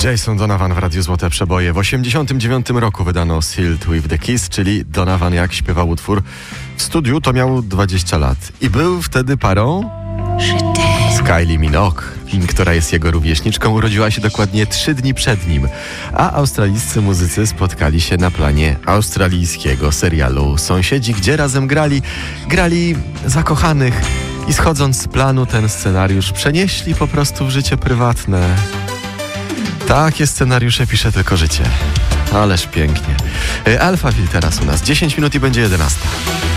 Jason Donovan w Radiu Złote Przeboje. W 1989 roku wydano Sealed with the Kiss, czyli Donovan jak śpiewał utwór w studiu, to miał 20 lat. I był wtedy parą z Kylie Minogue, która jest jego rówieśniczką, urodziła się dokładnie 3 dni przed nim. A australijscy muzycy spotkali się na planie australijskiego serialu Sąsiedzi, gdzie razem grali zakochanych i schodząc z planu ten scenariusz przenieśli po prostu w życie prywatne. Takie scenariusze pisze tylko życie. Ależ pięknie. Alphaville teraz u nas. 10 minut i będzie 11.